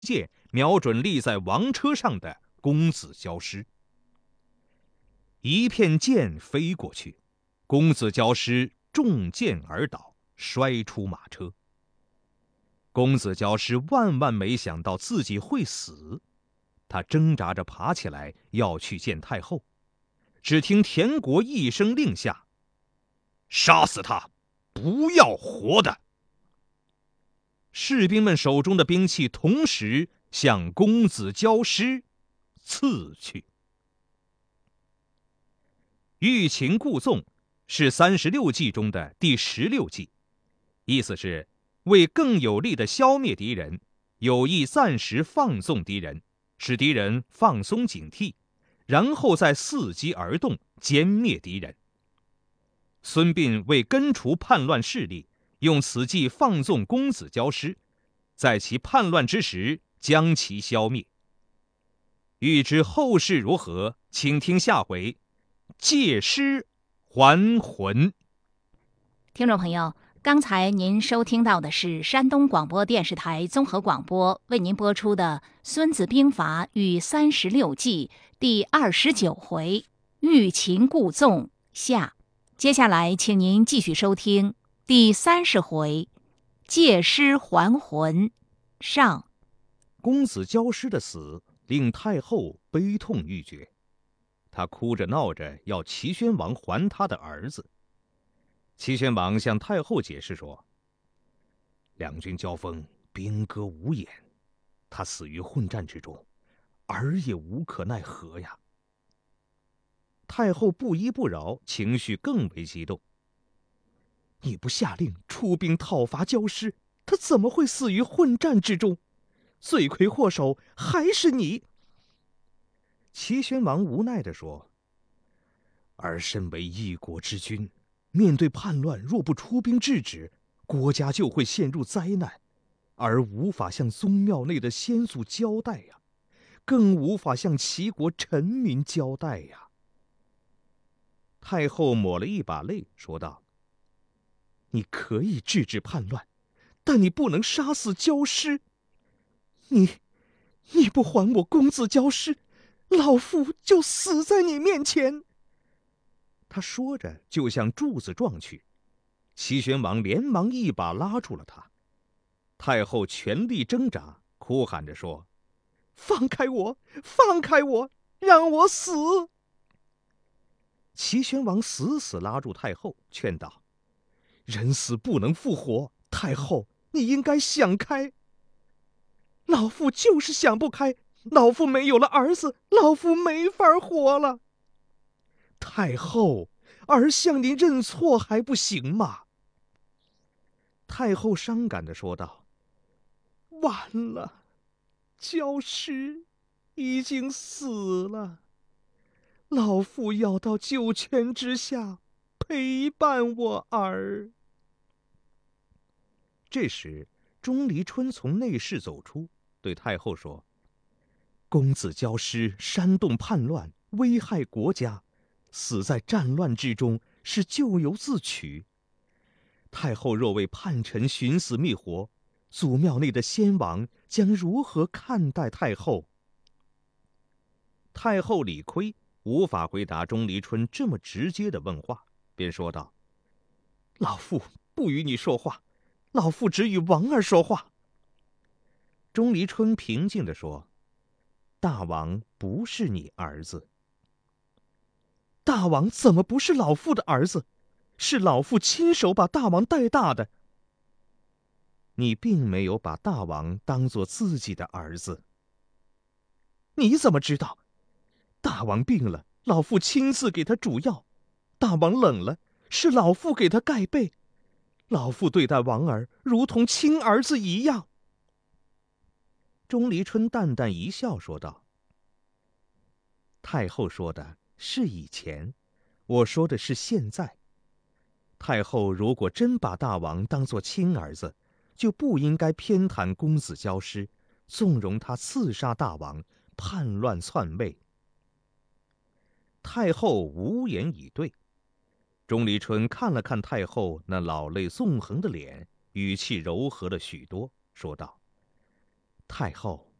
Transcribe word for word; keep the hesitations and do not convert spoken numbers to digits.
箭瞄准立在王车上的公子焦师。一片箭飞过去，公子焦师中箭而倒，摔出马车。公子焦师万万没想到自己会死，他挣扎着爬起来要去见太后，只听田国一声令下：杀死他，不要活的！士兵们手中的兵器同时向公子焦师刺去。欲擒故纵是三十六计中的第十六计，意思是为更有力地消灭敌人，有意暂时放纵敌人，使敌人放松警惕，然后再伺机而动，歼灭敌人。孙膑为根除叛乱势力，用此计放纵公子焦师，在其叛乱之时将其消灭。欲知后事如何，请听下回借尸还魂。 听众朋友，刚才您收听到的是山东广播电视台综合广播为您播出的《孙子兵法与三十六计》第二十九回欲擒故纵下。接下来请您继续收听第三十回借尸还魂上。 公子焦师的死令太后悲痛欲绝，他哭着闹着要齐宣王还他的儿子。齐宣王向太后解释说，两军交锋，兵戈无眼，他死于混战之中，儿也无可奈何呀。太后不依不饶，情绪更为激动。你不下令出兵讨伐焦师，他怎么会死于混战之中？罪魁祸首还是你。齐宣王无奈地说，儿身为一国之君，面对叛乱若不出兵制止，国家就会陷入灾难，而无法向宗庙内的先祖交代呀，更无法向齐国臣民交代呀。太后抹了一把泪，说道，你可以制止叛乱，但你不能杀死焦师。你你不还我公子焦师，老夫就死在你面前。他说着就向柱子撞去，齐宣王连忙一把拉住了他。太后全力挣扎，哭喊着说，放开我，放开我，让我死。齐宣王死死拉住太后，劝道，人死不能复活，太后你应该想开。老夫就是想不开，老夫没有了儿子，老夫没法活了。太后，儿向您认错还不行吗？太后伤感地说道，完了，焦师已经死了，老夫要到九泉之下陪伴我儿。这时钟离春从内室走出，对太后说，公子焦师煽动叛乱，危害国家，死在战乱之中，是咎由自取。太后若为叛臣寻死觅活，祖庙内的先王将如何看待太后？太后理亏，无法回答钟离春这么直接的问话，便说道，老妇不与你说话，老妇只与王儿说话。钟离春平静地说，大王不是你儿子。大王怎么不是老妇的儿子？是老妇亲手把大王带大的。你并没有把大王当作自己的儿子。你怎么知道？大王病了，老妇亲自给他煮药；大王冷了，是老妇给他盖被。老妇对待王儿如同亲儿子一样。钟离春淡淡一笑，说道，太后说的是以前，我说的是现在。太后如果真把大王当作亲儿子，就不应该偏袒公子焦师，纵容他刺杀大王，叛乱篡位。太后无言以对。钟离春看了看太后那老泪纵横的脸，语气柔和了许多，说道， 太后